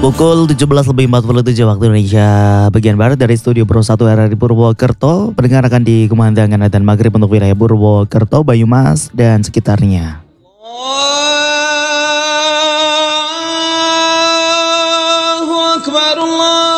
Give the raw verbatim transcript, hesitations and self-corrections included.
Pukul tujuh belas lebih empat puluh tujuh waktu Indonesia bagian Barat dari Studio Pro satu R R I Purwokerto. Pendengar akan dikumandangkan adzan maghrib untuk wilayah Purwokerto, Banyumas, dan sekitarnya. Allahu Akbar, Allah.